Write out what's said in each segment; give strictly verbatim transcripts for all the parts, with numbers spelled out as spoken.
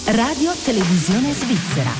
Radio Televisione Svizzera.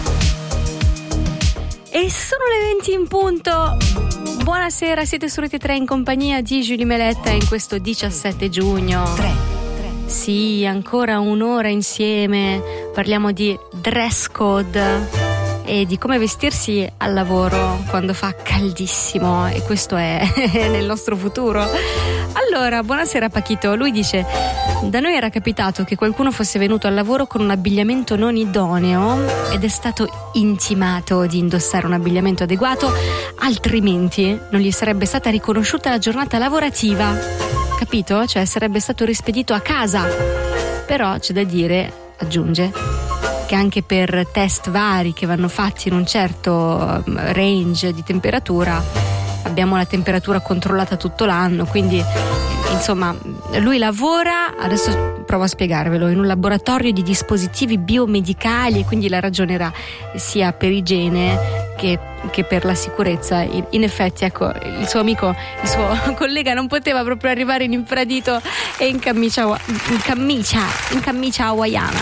E sono le venti in punto. Buonasera, siete su Rete tre in compagnia di Giulia Meletta in questo diciassette giugno. tre. Sì, ancora un'ora insieme. Parliamo di dress code e di come vestirsi al lavoro quando fa caldissimo, e questo è nel nostro futuro. Allora, buonasera Pachito. Lui dice: da noi era capitato che qualcuno fosse venuto al lavoro con un abbigliamento non idoneo ed è stato intimato di indossare un abbigliamento adeguato, altrimenti non gli sarebbe stata riconosciuta la giornata lavorativa. Capito? Cioè sarebbe stato rispedito a casa. Però c'è da dire, aggiunge, che anche per test vari che vanno fatti in un certo range di temperatura abbiamo la temperatura controllata tutto l'anno, quindi insomma lui lavora, adesso provo a spiegarvelo, in un laboratorio di dispositivi biomedicali, e quindi la ragionerà sia per igiene che, che per la sicurezza. In, in effetti, ecco, il suo amico, il suo collega non poteva proprio arrivare in infradito e in camicia in camicia, in camicia hawaiana.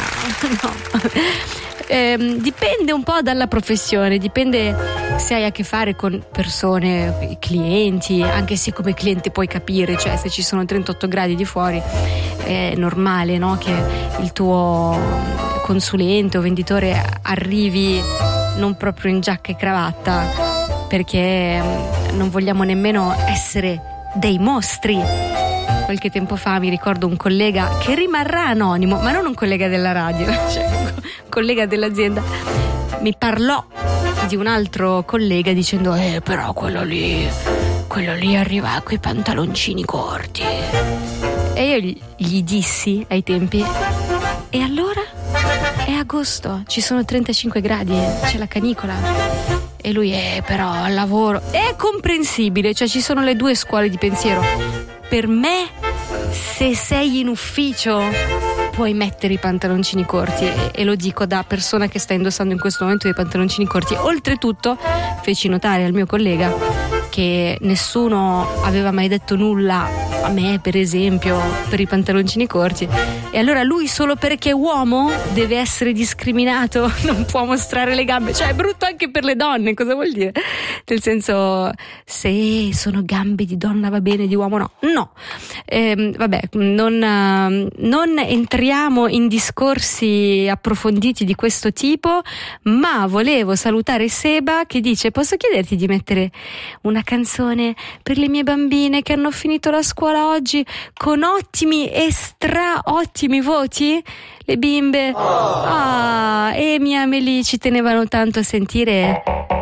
No. Eh, dipende un po' dalla professione, dipende se hai a che fare con persone, clienti, anche se come cliente puoi capire, cioè se ci sono trentotto gradi di fuori è normale, no? Che il tuo consulente o venditore arrivi non proprio in giacca e cravatta, perché non vogliamo nemmeno essere dei mostri. Qualche tempo fa mi ricordo un collega che rimarrà anonimo, ma non un collega della radio, cioè un collega dell'azienda, mi parlò di un altro collega dicendo: eh però quello lì quello lì arriva coi pantaloncini corti. E io gli, gli dissi ai tempi: e allora? È agosto, ci sono trentacinque gradi, c'è la canicola. E lui: eh però al lavoro. È comprensibile, cioè ci sono le due scuole di pensiero. Per me, se sei in ufficio puoi mettere i pantaloncini corti, e, e lo dico da persona che sta indossando in questo momento dei pantaloncini corti. Oltretutto feci notare al mio collega che nessuno aveva mai detto nulla a me, per esempio, per i pantaloncini corti, e allora lui, solo perché è uomo, deve essere discriminato, non può mostrare le gambe. Cioè è brutto anche per le donne, cosa vuol dire? Nel senso, se sono gambe di donna va bene, di uomo no. No, eh, vabbè, non, non entriamo in discorsi approfonditi di questo tipo, ma volevo salutare Seba che dice: posso chiederti di mettere una canzone per le mie bambine che hanno finito la scuola oggi con ottimi e stra ottimi voti? Le bimbe, ah, Emi e Amelie ci tenevano tanto a sentire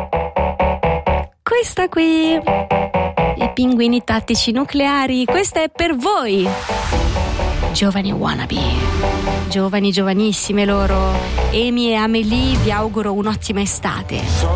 questa qui, i pinguini tattici nucleari. Questa è per voi, giovani wannabe, giovani giovanissime loro. Emi e Amelie vi auguro un'ottima estate.